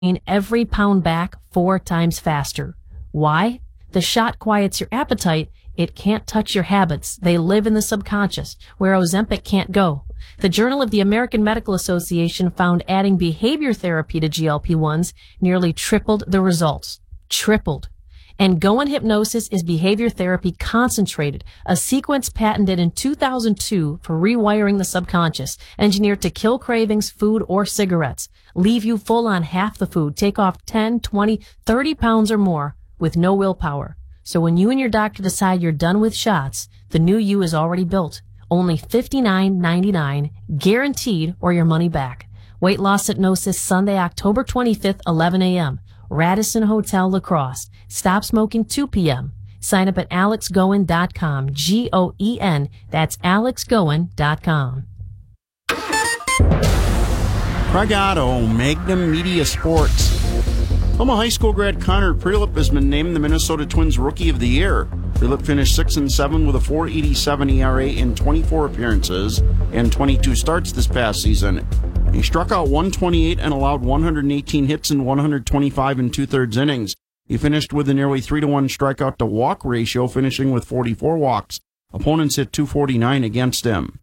every pound back 4 times faster. Why? The shot quiets your appetite. It can't touch your habits. They live in the subconscious, where Ozempic can't go. The Journal of the American Medical Association found adding behavior therapy to GLP-1s nearly tripled the results. Tripled. And Goin Hypnosis is behavior therapy concentrated, a sequence patented in 2002 for rewiring the subconscious, engineered to kill cravings, food, or cigarettes, leave you full on half the food, take off 10, 20, 30 pounds or more with no willpower. So when you and your doctor decide you're done with shots, the new you is already built. Only $59.99, guaranteed, or your money back. Weight Loss Hypnosis, Sunday, October 25th, 11 a.m. Radisson Hotel, La Crosse. Stop smoking 2 p.m. Sign up at alexgoin.com. Goen. That's alexgoin.com. Craig Otto, Magnum Media Sports. Tacoma High School grad Connor Prelip has been named the Minnesota Twins Rookie of the Year. Prelip finished 6-7 with a .487 ERA in 24 appearances and 22 starts this past season. He struck out 128 and allowed 118 hits in 125 and 2/3 innings. He finished with a nearly 3-to-1 strikeout to walk ratio, finishing with 44 walks. Opponents hit .249 against him.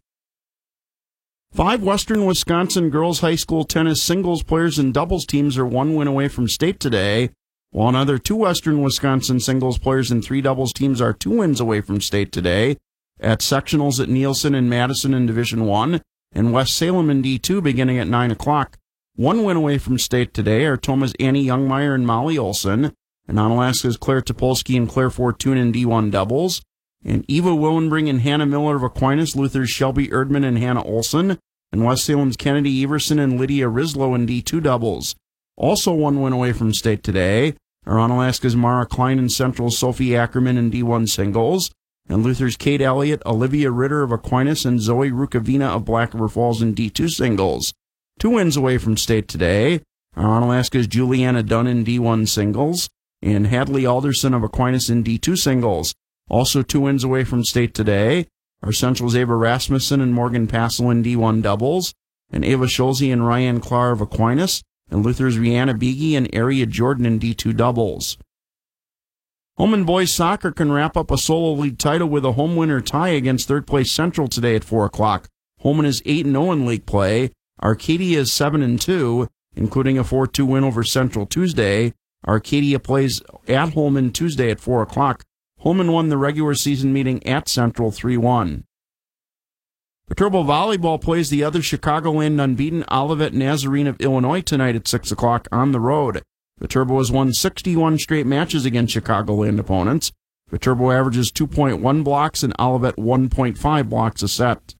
5 Western Wisconsin girls high school tennis singles players and doubles teams are 1 win away from state today, while another 2 Western Wisconsin singles players and 3 doubles teams are 2 wins away from state today at sectionals at Nielsen and Madison in Division I and West Salem in D2 beginning at 9 o'clock. 1 win away from state today are Toma's Annie Youngmeyer and Molly Olson, and Onalaska's Claire Topolsky and Claire Fortune in D1 doubles, and Eva Willenbring and Hannah Miller of Aquinas, Luther's Shelby Erdman and Hannah Olson, and West Salem's Kennedy Everson and Lydia Rislow in D2 doubles. Also 1 win away from state today are Onalaska's Mara Klein and Central's Sophie Ackerman in D1 singles, and Luther's Kate Elliott, Olivia Ritter of Aquinas, and Zoe Rukavina of Black River Falls in D2 singles. 2 wins away from state today are Onalaska's Juliana Dunn in D1 singles, and Hadley Alderson of Aquinas in D2 singles. Also 2 wins away from state today are Central's Ava Rasmussen and Morgan Passel in D1 doubles, and Ava Schulze and Ryan Clark of Aquinas, and Luther's Rihanna Beege and Aria Jordan in D2 doubles. Holmen boys soccer can wrap up a solo league title with a home winner tie against third-place Central today at 4 o'clock. Holmen is 8-0 in league play. Arcadia is 7-2, including a 4-2 win over Central Tuesday. Arcadia plays at Holmen Tuesday at 4 o'clock. Holmen won the regular season meeting at Central 3-1. Viterbo Volleyball plays the other Chicagoland unbeaten Olivet Nazarene of Illinois tonight at 6 o'clock on the road. Viterbo has won 61 straight matches against Chicagoland opponents. Viterbo averages 2.1 blocks and Olivet 1.5 blocks a set.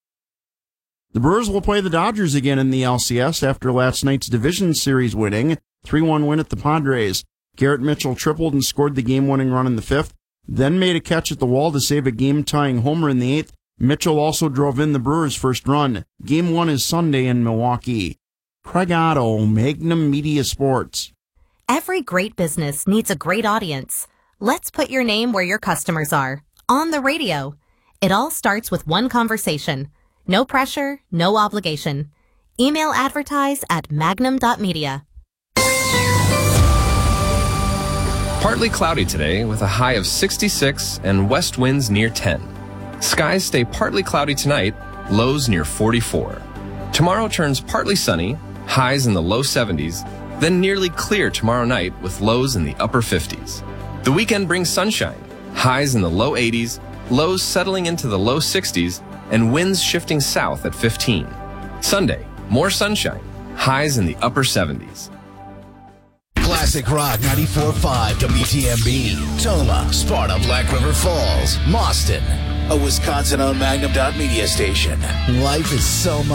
The Brewers will play the Dodgers again in the LCS after last night's division series winning 3-1 win at the Padres. Garrett Mitchell tripled and scored the game-winning run in the 5th, then made a catch at the wall to save a game-tying homer in the 8th. Mitchell also drove in the Brewers' first run. Game 1 is Sunday in Milwaukee. Craig Otto, Magnum Media Sports. Every great business needs a great audience. Let's put your name where your customers are. On the radio. It all starts with one conversation. No pressure, no obligation. Email advertise at magnum.media. Partly cloudy today with a high of 66 and west winds near 10. Skies stay partly cloudy tonight, lows near 44. Tomorrow turns partly sunny, highs in the low 70s, then nearly clear tomorrow night with lows in the upper 50s. The weekend brings sunshine, highs in the low 80s, lows settling into the low 60s, and winds shifting south at 15. Sunday, more sunshine, highs in the upper 70s. Classic Rock 94.5 WTMB. Toma, Sparta, Black River Falls, Mauston. A Wisconsin-owned Magnum.media station. Life is so much.